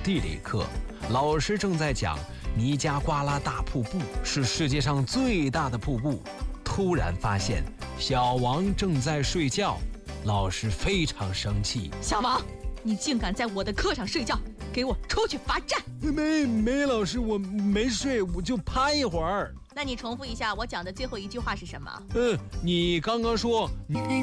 地理课，老师正在讲尼加瓜拉大瀑布是世界上最大的瀑布，突然发现小王正在睡觉，老师非常生气。 小王，你竟敢在我的课上睡觉，给我出去罚站！ 没老师，我没睡，我就趴一会儿。 那你重复一下我讲的最后一句话是什么？ 你刚刚说你